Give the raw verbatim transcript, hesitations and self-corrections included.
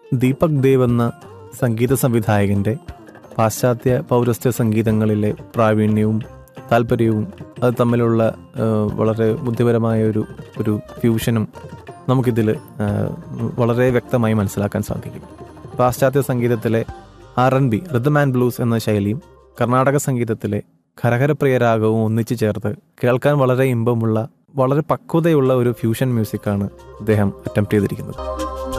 ദീപക് ദേവ് എന്ന സംഗീത സംവിധായകൻ്റെ പാശ്ചാത്യ പൗരസ്ത്യ സംഗീതങ്ങളിലെ പ്രാവീണ്യവും താല്പര്യവും അത് തമ്മിലുള്ള വളരെ ബുദ്ധിപരമായ ഒരു ഒരു ഫ്യൂഷനും നമുക്കിതിൽ വളരെ വ്യക്തമായി മനസ്സിലാക്കാൻ സാധിക്കും. പാശ്ചാത്യ സംഗീതത്തിലെ R N B rhythm and blues എന്ന ശൈലിയും കർണാടക സംഗീതത്തിലെ ഖരഖരപ്രിയ രാഗവും ഒന്നിച്ചു ചേർത്ത് കേൾക്കാൻ വളരെ ഇമ്പമുള്ള വളരെ പക്വതയുള്ള ഒരു ഫ്യൂഷൻ മ്യൂസിക്കാണ് അദ്ദേഹം അറ്റംപ്റ്റ് ചെയ്തിരിക്കുന്നത്.